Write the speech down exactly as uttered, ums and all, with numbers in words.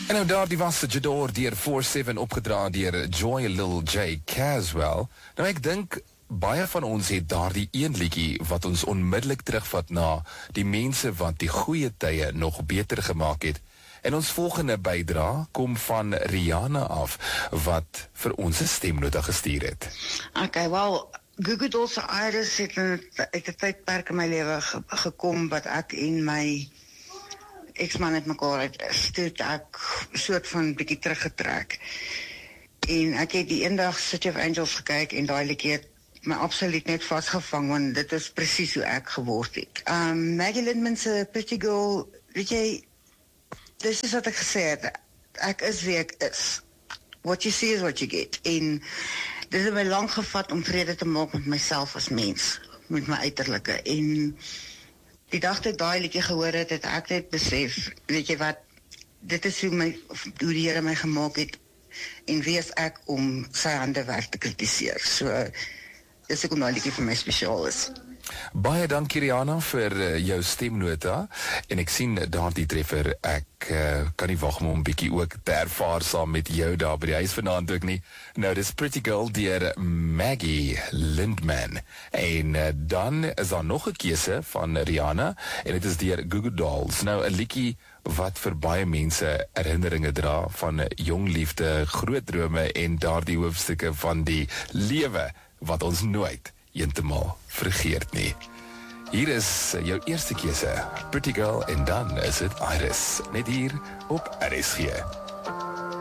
En nou daar, die was Jador deur four seven opgedra deur Joy Lil J Caswell. Nou ek dink baie van ons het daardie een liedjie wat ons onmiddellik terugvat na die mense wat die goeie tye nog beter gemaak het. En ons volgende bydra kom van Rihanna af, wat vir ons 'n stemnota gestuur het. Okay, wel, Goo Goo Dolls se Iris het in uit 'n tydperk in my lewe ge gekom wat ek en my ex-man het mekaar uit, toe het ek soort van bietjie teruggetrek. En ek het die eendag City of Angels gekyk en daai liedjie het my absoluut net vasgevang, want dit is presies hoe ek geword het. Um, Maggie Lindman se Pretty Girl, weet jy, dis is wat ek gesê het, ek is wie ek is. What you see is what you get. En dit het my lang gevat om vrede te maak met myself as mens, met my uiterlike. En die dag dat ek daai liedjie gehoor het, het ek net besef, weet jy wat, dit is hoe, my, hoe die Here my gemaak het, en wie is ek om sy hande werk te kritiseer. So, dis ek om daai liedjie vir my spesiaal is. Baie dankie Rihanna vir uh, jou stemnota, en ek sien daardie treffer, ek uh, kan nie wag om 'n bietjie ook te ervaar saam met jou daar by die huis vanaand ook nie. Nou, dis Pretty Girl deur Maggie Lindman, en uh, dan is daar nog 'n keuse van Rihanna, en dit is deur Goo Goo Dolls. Nou, 'n liedjie wat vir baie mense herinneringe dra van jong liefde, groot drome en daardie hoofstukke van die lewe wat ons nooit heeltemal vergeet nie. Hier is jou eerste keuse, Pretty Girl, en dan is dit Iris, net hier op R S G.